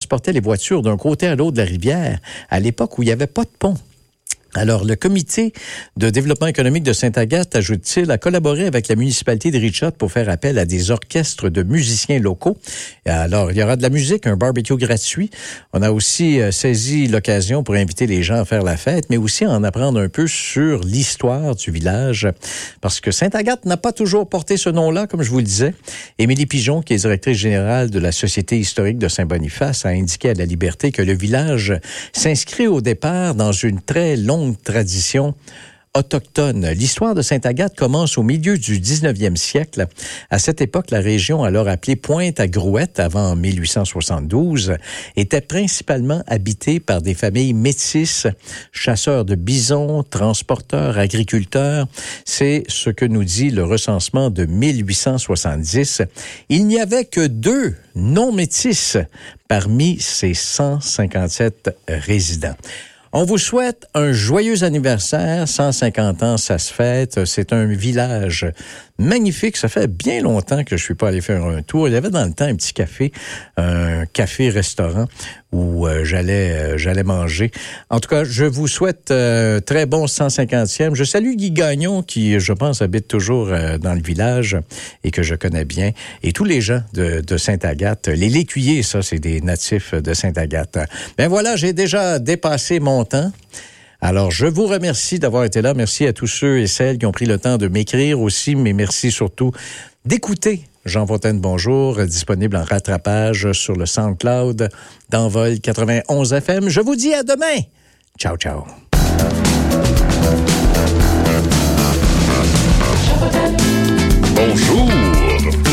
transportait les voitures d'un côté à l'autre de la rivière à l'époque où il n'y avait pas de pont. Alors, le comité de développement économique de Sainte-Agathe, ajoute-t-il, a collaboré avec la municipalité de Ritchott pour faire appel à des orchestres de musiciens locaux. Alors, il y aura de la musique, un barbecue gratuit. On a aussi saisi l'occasion pour inviter les gens à faire la fête, mais aussi à en apprendre un peu sur l'histoire du village. Parce que Sainte-Agathe n'a pas toujours porté ce nom-là, comme je vous le disais. Émilie Pigeon, qui est directrice générale de la Société historique de Saint-Boniface, a indiqué à La Liberté que le village s'inscrit au départ dans une très longue tradition autochtone. L'histoire de Sainte-Agathe commence au milieu du 19e siècle. À cette époque, la région, alors appelée Pointe-à-Grouette, avant 1872, était principalement habitée par des familles métisses, chasseurs de bisons, transporteurs, agriculteurs. C'est ce que nous dit le recensement de 1870. Il n'y avait que 2 non-métis parmi ces 157 résidents. On vous souhaite un joyeux anniversaire. 150 ans, ça se fête. C'est un village magnifique. Ça fait bien longtemps que je suis pas allé faire un tour. Il y avait dans le temps un petit café, un café-restaurant où j'allais manger. En tout cas, je vous souhaite très bon 150e. Je salue Guy Gagnon qui, je pense, habite toujours dans le village et que je connais bien. Et tous les gens de Sainte-Agathe. Les Lécuyers, ça, c'est des natifs de Sainte-Agathe. Ben voilà, j'ai déjà dépassé mon temps. Alors, je vous remercie d'avoir été là. Merci à tous ceux et celles qui ont pris le temps de m'écrire aussi, mais merci surtout d'écouter Jean Fontaine Bonjour, disponible en rattrapage sur le SoundCloud d'Envol 91 FM. Je vous dis à demain. Ciao, ciao. Bonjour.